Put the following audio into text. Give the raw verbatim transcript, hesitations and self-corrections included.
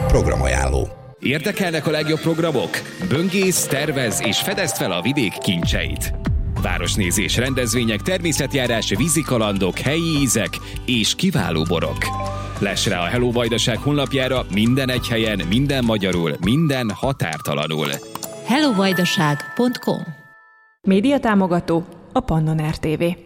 Programajánló. Érdekelnek a legjobb programok? Böngész, tervez és fedezd fel a vidék kincseit. Városnézés, rendezvények, természetjárás, vízikalandok, helyi ízek és kiváló borok. Less rá a Hello Vajdaság honlapjára minden egy helyen, minden magyarul, minden határtalanul. hello vajdaság pont com. Média támogató a Pannon er té vé.